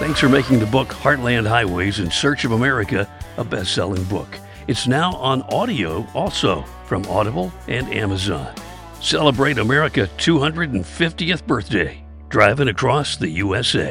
Thanks for making the book Heartland Highways in Search of America a best-selling book. It's now on audio also from Audible and Amazon. Celebrate America's 250th birthday, driving across the USA.